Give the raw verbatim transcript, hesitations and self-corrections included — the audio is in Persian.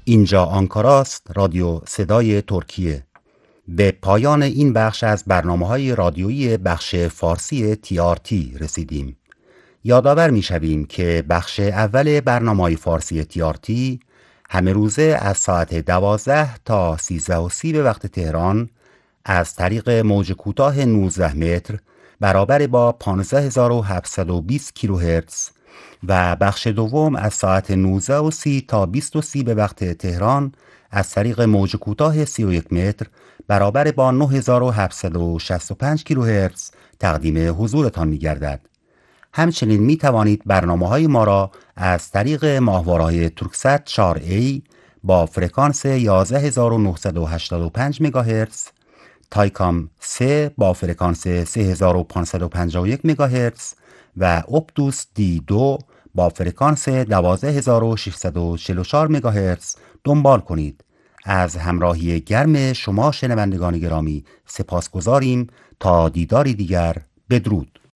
اینجا آنکاراست، رادیو صدای ترکیه. به پایان این بخش از برنامه‌های رادیویی بخش فارسی تی آر تی رسیدیم. یادآور می‌شویم که بخش اول برنامه‌های فارسی تی آر تی همه روزه از ساعت دوازده تا سیزده و سی به وقت تهران از طریق موج کوتاه نوزده متر برابر با پانزده هزار و هفتصد و بیست کیلوهرتز و بخش دوم از ساعت نوزده و سی تا بیست و سی به وقت تهران از طریق موج کوتاه سی و یک متر برابر با نه هزار و هفتصد و شصت و پنج کیلوهرتز تقدیم حضورتان می‌گردد. همچنین می توانید برنامه‌های ما را از طریق ماهواره‌های تورکست چهار ای با فرکانس یازده هزار و نهصد و هشتاد و پنج مگاهرتز، تایکام سه با فرکانس سه هزار و پانصد و پنجاه و یک مگاهرتز و اپتوس دی دو با فرکانس دوازده هزار و ششصد و چهل و چهار مگاهرتز دنبال کنید. از همراهی گرم شما شنوندگان گرامی سپاسگزاریم. تا دیداری دیگر، بدرود.